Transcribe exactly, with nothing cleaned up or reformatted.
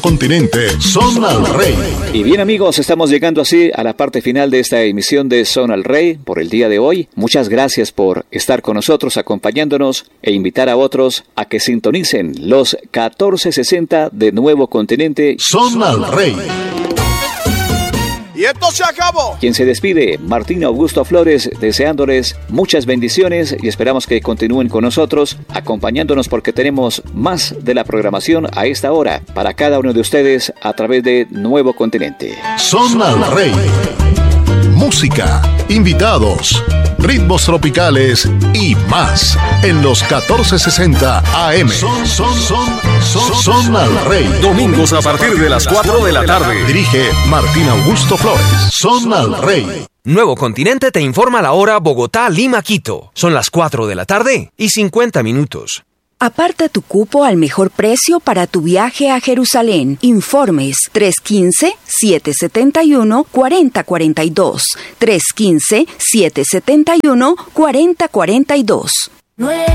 Continente Son al Rey. Y bien, amigos, estamos llegando así a la parte final de esta emisión de Son al Rey por el día de hoy. Muchas gracias por estar con nosotros, acompañándonos e invitar a otros a que sintonicen los catorce sesenta de Nuevo Continente Son al Rey. Y esto se acabó. Quien se despide, Martín Augusto Flores, deseándoles muchas bendiciones y esperamos que continúen con nosotros, acompañándonos porque tenemos más de la programación a esta hora para cada uno de ustedes a través de Nuevo Continente. Son al Rey. Música, invitados, ritmos tropicales y más en los catorce sesenta A M. Son, son, son, son, son al Rey. Domingos a partir de las cuatro de la tarde. Dirige Martín Augusto Flores. Son al Rey. Nuevo Continente te informa la hora Bogotá, Lima, Quito. Son las cuatro de la tarde y cincuenta minutos. Aparta tu cupo al mejor precio para tu viaje a Jerusalén. Informes tres uno cinco, siete siete uno, cuatro cero cuatro dos. tres uno cinco, siete siete uno, cuatro cero cuatro dos.